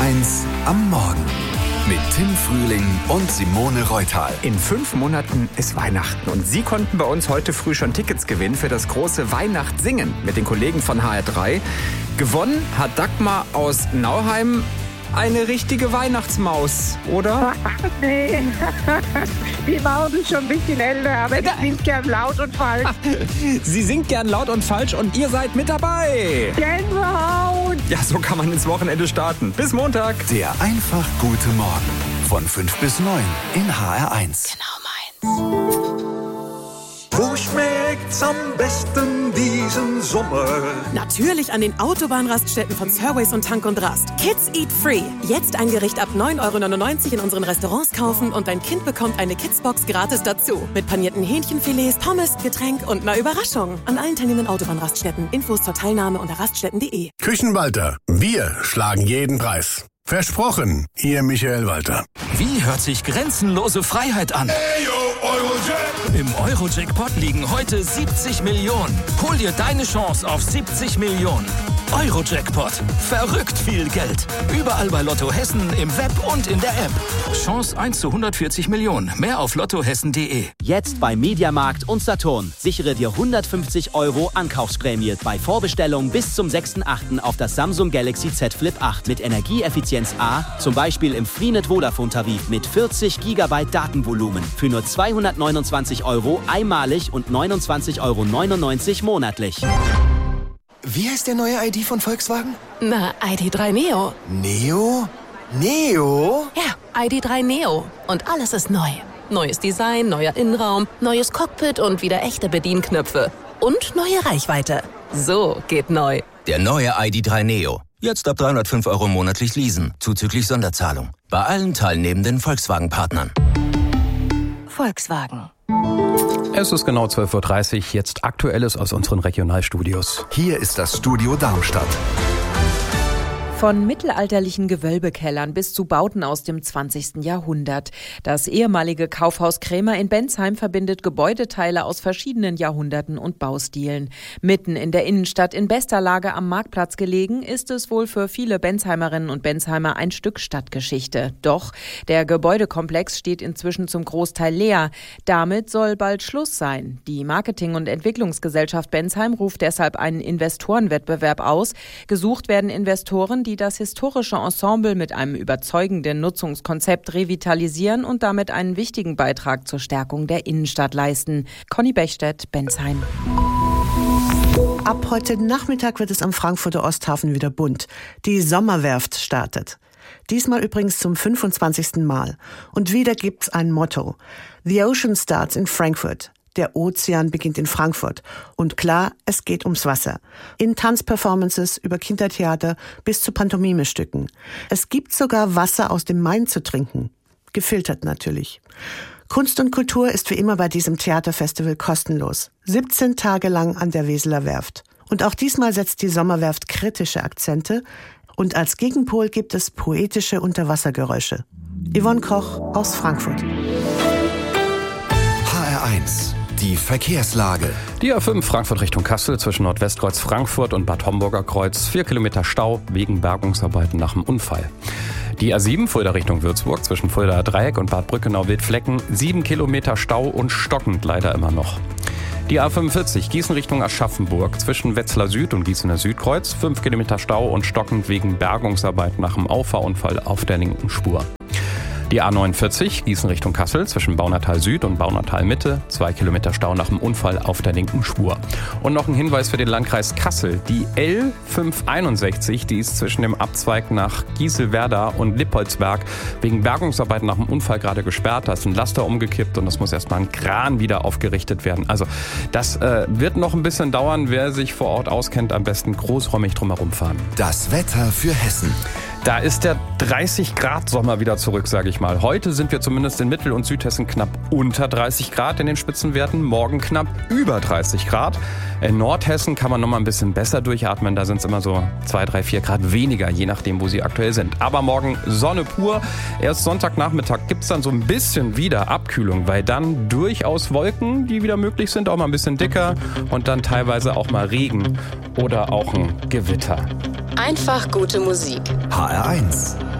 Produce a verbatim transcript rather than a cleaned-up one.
eins am Morgen mit Tim Frühling und Simone Reuthal. In fünf Monaten ist Weihnachten und Sie konnten bei uns heute früh schon Tickets gewinnen für das große Weihnachtssingen mit den Kollegen von H R drei. Gewonnen hat Dagmar aus Nauheim. Eine richtige Weihnachtsmaus, oder? Nee, die Maus ist schon ein bisschen älter, aber ich singe gern laut und falsch. Sie singt gern laut und falsch und ihr seid mit dabei. Gänsehaut! Ja, so kann man ins Wochenende starten. Bis Montag. Der einfach gute Morgen von fünf bis neun in H R eins. Genau meins. Wo schmeckt's am besten diesen Sommer? Natürlich an den Autobahnraststätten von Surways und Tank und Rast. Kids Eat Free. Jetzt ein Gericht ab neun Euro neunundneunzig in unseren Restaurants kaufen und dein Kind bekommt eine Kidsbox gratis dazu. Mit panierten Hähnchenfilets, Pommes, Getränk und einer Überraschung. An allen teilnehmenden Autobahnraststätten. Infos zur Teilnahme unter raststätten punkt de. Küchenwalter. Wir schlagen jeden Preis. Versprochen, Ihr Michael Walter. Wie hört sich grenzenlose Freiheit an? Hey, yo, Eurojack. Im Euro-Jackpot liegen heute siebzig Millionen. Hol dir deine Chance auf siebzig Millionen. Euro-Jackpot. Verrückt viel Geld. Überall bei Lotto Hessen, im Web und in der App. Chance eins zu hundertvierzig Millionen. Mehr auf lottohessen punkt de. Jetzt bei Mediamarkt und Saturn. Sichere dir hundertfünfzig Euro Ankaufsprämie bei Vorbestellung bis zum sechsten achten auf das Samsung Galaxy Z Flip acht mit Energieeffizienz A, zum Beispiel im Freenet Vodafone-Tarif mit vierzig Gigabyte Datenvolumen für nur zweihundertneunundzwanzig Euro einmalig und neunundzwanzig Euro neunundneunzig monatlich. Wie heißt der neue I D von Volkswagen? Na, I D drei Neo. Neo? Neo? Ja, I D drei Neo. Und alles ist neu. Neues Design, neuer Innenraum, neues Cockpit und wieder echte Bedienknöpfe. Und neue Reichweite. So geht neu. Der neue I D drei Neo. Jetzt ab dreihundertfünf Euro monatlich leasen, zuzüglich Sonderzahlung. Bei allen teilnehmenden Volkswagen-Partnern. Volkswagen. Es ist genau zwölf Uhr dreißig, jetzt Aktuelles aus unseren Regionalstudios. Hier ist das Studio Darmstadt. Von mittelalterlichen Gewölbekellern bis zu Bauten aus dem zwanzigsten Jahrhundert. Das ehemalige Kaufhaus Krämer in Bensheim verbindet Gebäudeteile aus verschiedenen Jahrhunderten und Baustilen. Mitten in der Innenstadt in bester Lage am Marktplatz gelegen, ist es wohl für viele Bensheimerinnen und Bensheimer ein Stück Stadtgeschichte. Doch der Gebäudekomplex steht inzwischen zum Großteil leer. Damit soll bald Schluss sein. Die Marketing- und Entwicklungsgesellschaft Bensheim ruft deshalb einen Investorenwettbewerb aus. Gesucht werden Investoren, die das historische Ensemble mit einem überzeugenden Nutzungskonzept revitalisieren und damit einen wichtigen Beitrag zur Stärkung der Innenstadt leisten. Conny Bechstedt, Bensheim. Ab heute Nachmittag wird es am Frankfurter Osthafen wieder bunt. Die Sommerwerft startet. Diesmal übrigens zum fünfundzwanzigsten Mal. Und wieder gibt's ein Motto. The Ocean starts in Frankfurt. Der Ozean beginnt in Frankfurt. Und klar, es geht ums Wasser. In Tanzperformances, über Kindertheater bis zu Pantomimestücken. Es gibt sogar Wasser aus dem Main zu trinken. Gefiltert natürlich. Kunst und Kultur ist wie immer bei diesem Theaterfestival kostenlos. siebzehn Tage lang an der Weseler Werft. Und auch diesmal setzt die Sommerwerft kritische Akzente. Und als Gegenpol gibt es poetische Unterwassergeräusche. Yvonne Koch aus Frankfurt. H R eins. Die Verkehrslage. Die A fünf Frankfurt Richtung Kassel zwischen Nordwestkreuz Frankfurt und Bad Homburger Kreuz. Vier Kilometer Stau wegen Bergungsarbeiten nach dem Unfall. Die A sieben Fulda Richtung Würzburg zwischen Fuldaer Dreieck und Bad Brückenau-Wildflecken. Sieben Kilometer Stau und stockend leider immer noch. Die A fünfundvierzig Gießen Richtung Aschaffenburg zwischen Wetzlar Süd und Gießener Südkreuz. Fünf Kilometer Stau und stockend wegen Bergungsarbeiten nach dem Auffahrunfall auf der linken Spur. Die A neunundvierzig Gießen Richtung Kassel zwischen Baunatal Süd und Baunatal Mitte. Zwei Kilometer Stau nach dem Unfall auf der linken Spur. Und noch ein Hinweis für den Landkreis Kassel. Die L fünfhunderteinundsechzig, die ist zwischen dem Abzweig nach Gieselwerda und Lippoldsberg wegen Bergungsarbeiten nach dem Unfall gerade gesperrt. Da ist ein Laster umgekippt und das muss erstmal ein Kran wieder aufgerichtet werden. Also das äh, wird noch ein bisschen dauern. Wer sich vor Ort auskennt, am besten großräumig drumherum fahren. Das Wetter für Hessen. Da ist der dreißig Grad Sommer wieder zurück, sage ich mal. Heute sind wir zumindest in Mittel- und Südhessen knapp unter dreißig Grad in den Spitzenwerten. Morgen knapp über dreißig Grad. In Nordhessen kann man noch mal ein bisschen besser durchatmen. Da sind es immer so zwei, drei, vier Grad weniger, je nachdem, wo sie aktuell sind. Aber morgen Sonne pur. Erst Sonntagnachmittag gibt es dann so ein bisschen wieder Abkühlung, weil dann durchaus Wolken, die wieder möglich sind, auch mal ein bisschen dicker und dann teilweise auch mal Regen oder auch ein Gewitter. Einfach gute Musik. H R eins.